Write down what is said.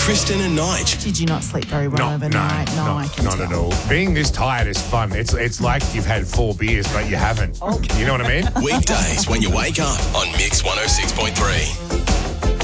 Kristen and Nige. Did you not sleep very well overnight? No, I can not tell. at all. Being this tired is fun. It's like you've had 4 beers, but you haven't. You know what I mean? Weekdays when you wake up on Mix 106.3.